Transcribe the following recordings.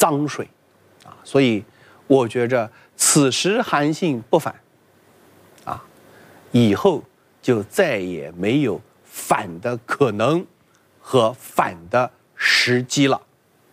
脏水，所以我觉着此时韩信不反，以后就再也没有反的可能和反的时机了。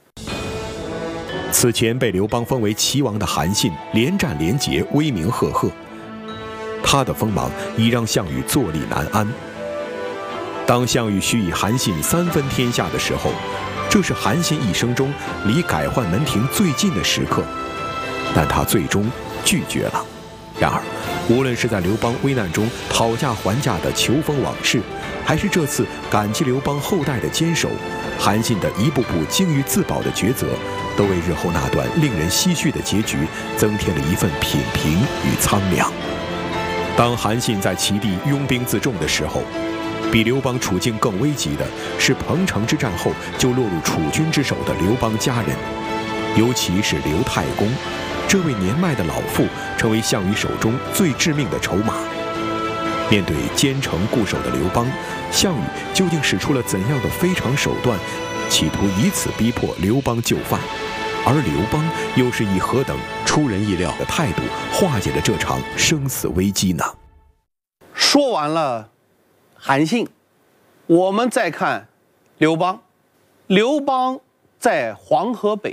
此前被刘邦封为齐王的韩信，连战连捷，威名赫赫。他的锋芒已让项羽坐立难安。当项羽许以韩信3分天下的时候，这是韩信一生中离改换门庭最近的时刻，但他最终拒绝了。然而，无论是在刘邦危难中讨价还价的求封往事，还是这次感激刘邦后代的坚守，韩信的一步步精于自保的抉择，都为日后那段令人唏嘘的结局增添了一份品评与苍凉。当韩信在齐地拥兵自重的时候，比刘邦处境更危急的是彭城之战后就落入楚军之手的刘邦家人，尤其是刘太公，这位年迈的老妇成为项羽手中最致命的筹码。面对坚城固守的刘邦，项羽究竟使出了怎样的非常手段，企图以此逼迫刘邦就范？而刘邦又是以何等出人意料的态度化解了这场生死危机呢？ 说完了韩信，我们再看刘邦。刘邦在黄河北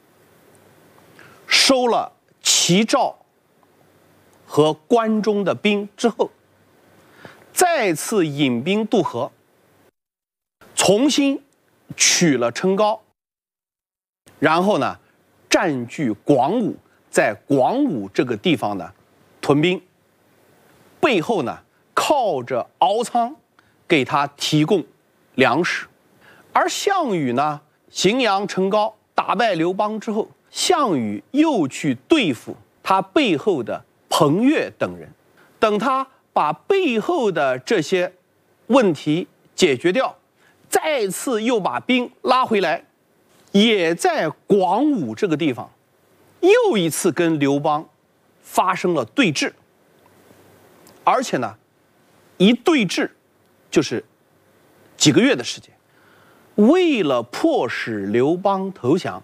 收了齐赵和关中的兵之后，再次引兵渡河，重新取了陈高，然后呢，占据广武，在广武这个地方呢屯兵，背后呢靠着敖仓给他提供粮食。而项羽呢，荥阳陈高，打败刘邦之后，项羽又去对付他背后的彭越等人。等他把背后的这些问题解决掉，再次又把兵拉回来，也在广武这个地方又一次跟刘邦发生了对峙。而且呢，一对峙就是几个月的时间。为了迫使刘邦投降，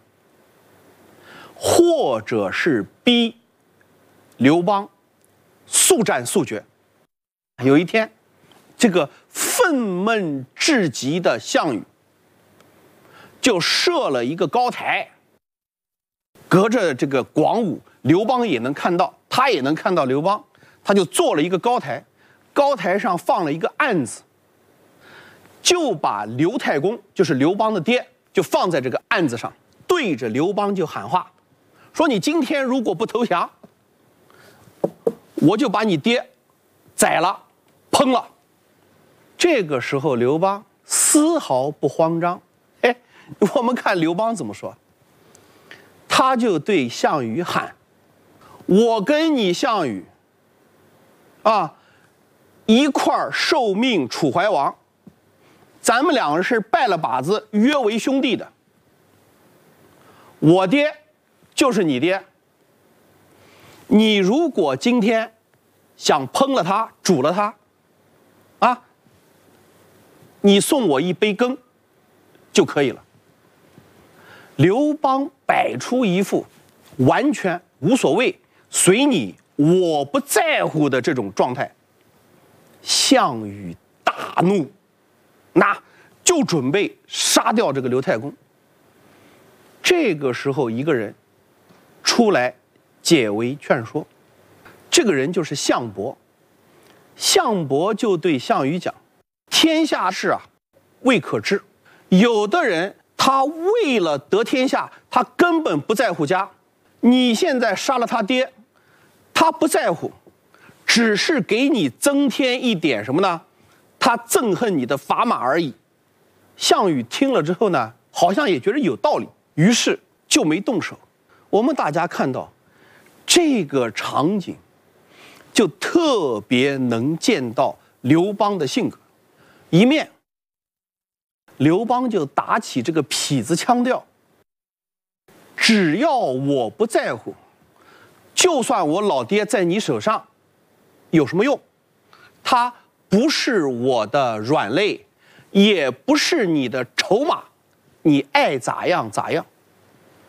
或者是逼刘邦速战速决，有一天，这个愤懑至极的项羽就设了一个高台，隔着这个广武，刘邦也能看到，他也能看到刘邦，他就做了一个高台，高台上放了一个案子，就把刘太公，就是刘邦的爹，就放在这个案子上，对着刘邦就喊话，说你今天如果不投降，我就把你爹宰了，烹了。这个时候刘邦丝毫不慌张。我们看刘邦怎么说，他就对项羽喊，我跟你项羽一块儿受命楚怀王，咱们两个是拜了把子约为兄弟的，我爹就是你爹，你如果今天想烹了他煮了他你送我一杯羹就可以了。刘邦摆出一副完全无所谓，随你我不在乎的这种状态。项羽大怒，那就准备杀掉这个刘太公。这个时候一个人出来解围劝说，这个人就是项伯。项伯就对项羽讲，天下事未可知，有的人他为了得天下，他根本不在乎家。你现在杀了他爹，他不在乎，只是给你增添一点什么呢？他憎恨你的砝码而已。项羽听了之后呢，好像也觉得有道理，于是就没动手。我们大家看到这个场景，就特别能见到刘邦的性格。一面刘邦就打起这个痞子腔调，只要我不在乎，就算我老爹在你手上有什么用？他不是我的软肋，也不是你的筹码，你爱咋样咋样。